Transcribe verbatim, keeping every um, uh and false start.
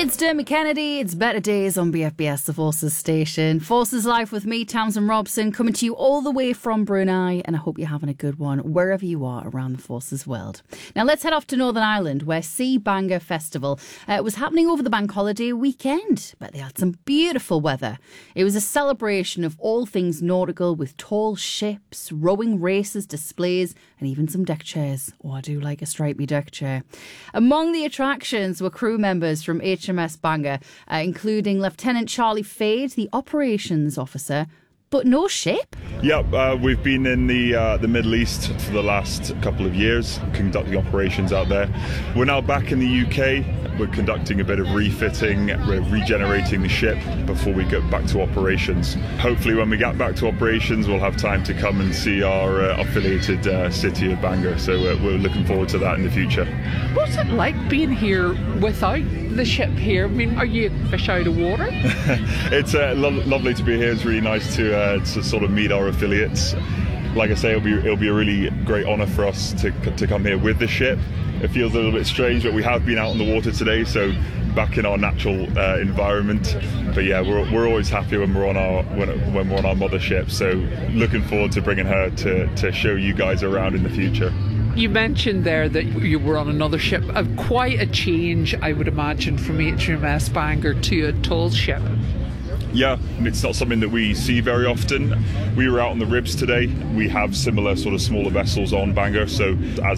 It's Dermot Kennedy, it's Better Days on B F B S, the Forces station. Forces Life with me, Tamsin Robson, coming to you all the way from Brunei, and I hope you're having a good one wherever you are around the Forces world. Now let's head off to Northern Ireland, where Sea Bangor Festival uh, was happening over the bank holiday weekend, but they had some beautiful weather. It was a celebration of all things nautical with tall ships, rowing races, displays, and even some deck chairs. Oh, I do like a stripy deck chair. Among the attractions were crew members from H M S Bangor, uh, including Lieutenant Charlie Fade, the operations officer, but no ship? Yep, uh, we've been in the uh, the Middle East for the last couple of years, conducting operations out there. We're now back in the U K. We're conducting a bit of refitting, we're regenerating the ship before we get back to operations. Hopefully when we get back to operations, we'll have time to come and see our uh, affiliated uh, city of Bangor. So uh, we're looking forward to that in the future. What's it like being here without the ship here? I mean, are you a fish out of water? It's uh, lo- lovely to be here. It's really nice to uh, to sort of meet our affiliates. Like I say, it'll be it'll be a really great honour for us to to come here with the ship. It feels a little bit strange, but we have been out on the water today, so back in our natural uh, environment. But yeah, we're we're always happy when we're on our when, when we're on our mothership. So looking forward to bringing her to to show you guys around in the future. You mentioned there that you were on another ship. Uh, quite a change, I would imagine, from H M S Bangor to a tall ship. Yeah, it's not something that we see very often. We were out on the Ribs today. We have similar sort of smaller vessels on Bangor, so as